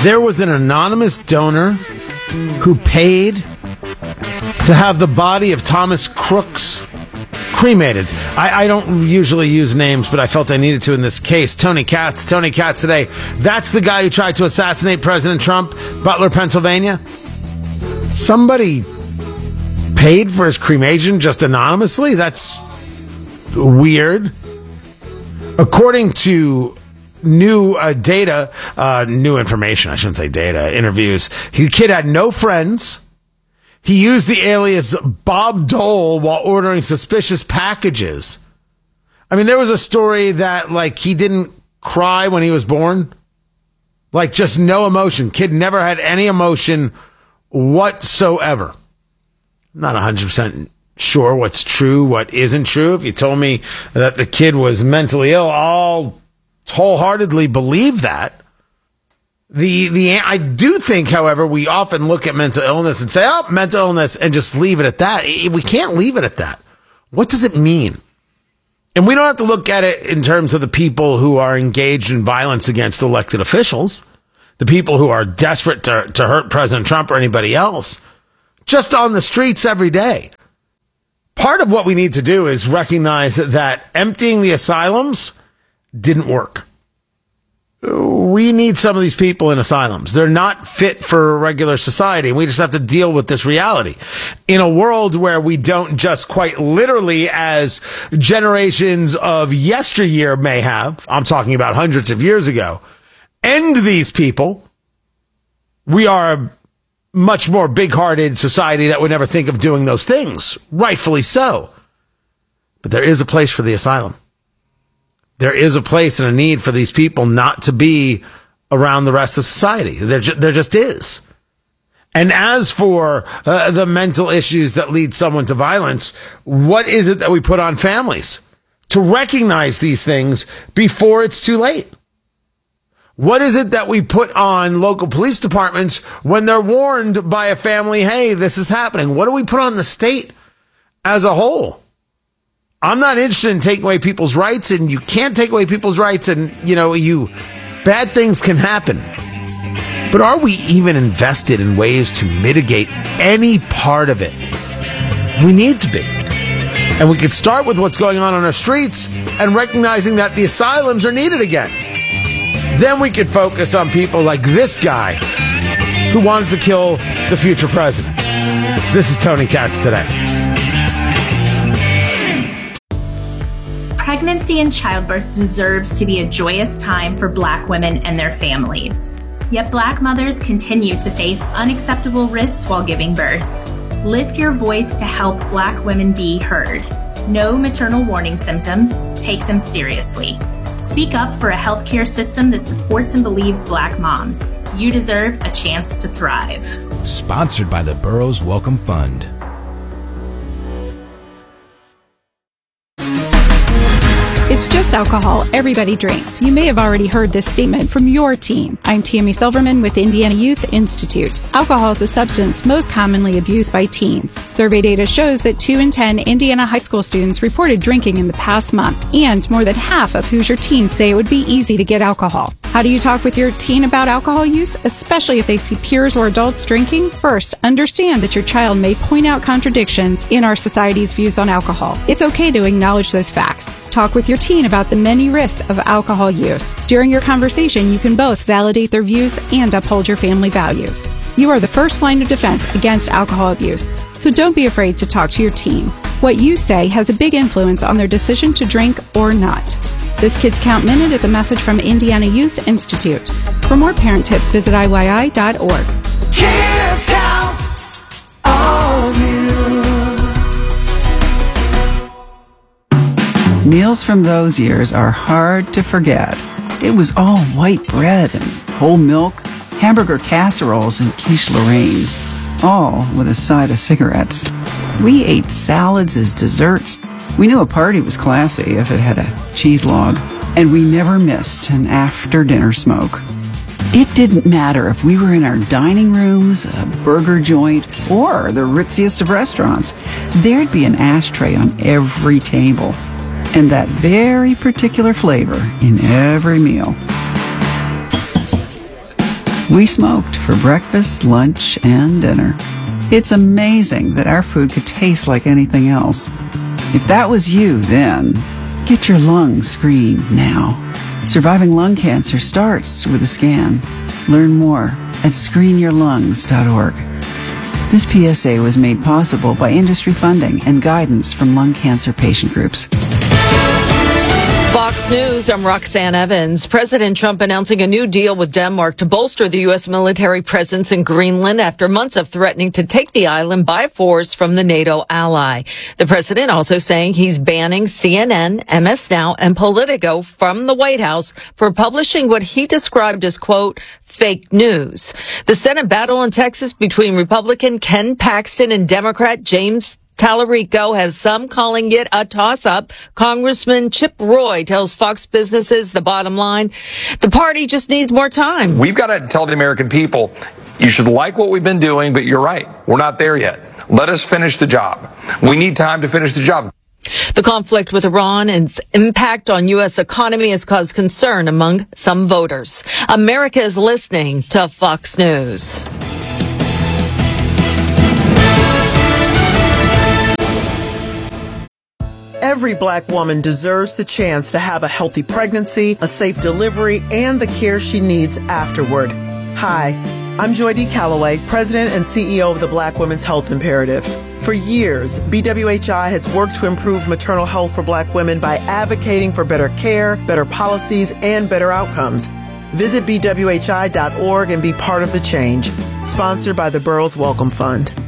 There was an anonymous donor who paid to have the body of Thomas Crooks cremated. I don't usually use names, but I felt I needed to in this case. Tony Katz today. That's the guy who tried to assassinate President Trump, Butler, Pennsylvania. Somebody paid for his cremation just anonymously? That's weird. According to new information, I shouldn't say data, interviews, the kid had no friends. He used the alias Bob Dole while ordering suspicious packages. I mean, there was a story that, like, he didn't cry when he was born. Like, just no emotion. Kid never had any emotion whatsoever. I'm not 100% sure what's true, what isn't true. If you told me that the kid was mentally ill, I'll wholeheartedly believe that. I do think, however, we often look at mental illness and say, oh, mental illness, and just leave it at that. We can't leave it at that. What does it mean? And we don't have to look at it in terms of the people who are engaged in violence against elected officials, the people who are desperate to hurt President Trump or anybody else, just on the streets every day. Part of what we need to do is recognize that emptying the asylums didn't work. We need some of these people in asylums. They're not fit for regular society. We just have to deal with this reality. In a world where we don't just quite literally, as generations of yesteryear may have, I'm talking about hundreds of years ago, end these people. We are a much more big-hearted society that would never think of doing those things. Rightfully so. But there is a place for the asylum. There is a place and a need for these people not to be around the rest of society. There just is. And as for the mental issues that lead someone to violence, what is it that we put on families to recognize these things before it's too late? What is it that we put on local police departments when they're warned by a family, hey, this is happening? What do we put on the state as a whole? I'm not interested in taking away people's rights, and you can't take away people's rights, and, bad things can happen. But are we even invested in ways to mitigate any part of it? We need to be. And we could start with what's going on our streets and recognizing that the asylums are needed again. Then we could focus on people like this guy who wanted to kill the future president. This is Tony Katz today. Pregnancy and childbirth deserves to be a joyous time for Black women and their families. Yet Black mothers continue to face unacceptable risks while giving birth. Lift your voice to help Black women be heard. Know maternal warning symptoms. Take them seriously. Speak up for a healthcare system that supports and believes Black moms. You deserve a chance to thrive. Sponsored by the Burroughs Welcome Fund. It's just alcohol. Everybody drinks. You may have already heard this statement from your teen. I'm Tammy Silverman with Indiana Youth Institute. Alcohol is the substance most commonly abused by teens. Survey data shows that 2 in 10 Indiana high school students reported drinking in the past month, and more than half of Hoosier teens say it would be easy to get alcohol. How do you talk with your teen about alcohol use, especially if they see peers or adults drinking? First, understand that your child may point out contradictions in our society's views on alcohol. It's okay to acknowledge those facts. Talk with your teen about the many risks of alcohol use. During your conversation, you can both validate their views and uphold your family values. You are the first line of defense against alcohol abuse, so don't be afraid to talk to your teen. What you say has a big influence on their decision to drink or not. This Kids Count Minute is a message from Indiana Youth Institute. For more parent tips, visit IYI.org. Kids Count on you. Meals from those years are hard to forget. It was all white bread and whole milk, hamburger casseroles and quiche Lorraines, all with a side of cigarettes. We ate salads as desserts. We knew a party was classy if it had a cheese log, and we never missed an after-dinner smoke. It didn't matter if we were in our dining rooms, a burger joint, or the ritziest of restaurants. There'd be an ashtray on every table, and that very particular flavor in every meal. We smoked for breakfast, lunch, and dinner. It's amazing that our food could taste like anything else. If that was you then, get your lungs screened now. Surviving lung cancer starts with a scan. Learn more at screenyourlungs.org. This PSA was made possible by industry funding and guidance from lung cancer patient groups. Fox News, I'm Roxanne Evans. President Trump announcing a new deal with Denmark to bolster the U.S. military presence in Greenland after months of threatening to take the island by force from the NATO ally. The president also saying he's banning CNN, MS Now, and Politico from the White House for publishing what he described as, quote, fake news. The Senate battle in Texas between Republican Ken Paxton and Democrat James Tallarico has some calling it a toss-up. Congressman Chip Roy tells Fox Businesses the bottom line, the party just needs more time. We've got to tell the American people, you should like what we've been doing, but you're right. We're not there yet. Let us finish the job. We need time to finish the job. The conflict with Iran and its impact on U.S. economy has caused concern among some voters. America is listening to Fox News. Every Black woman deserves the chance to have a healthy pregnancy, a safe delivery, and the care she needs afterward. Hi, I'm Joy D. Calloway, President and CEO of the Black Women's Health Imperative. For years, BWHI has worked to improve maternal health for Black women by advocating for better care, better policies, and better outcomes. Visit BWHI.org and be part of the change. Sponsored by the Burroughs Wellcome Fund.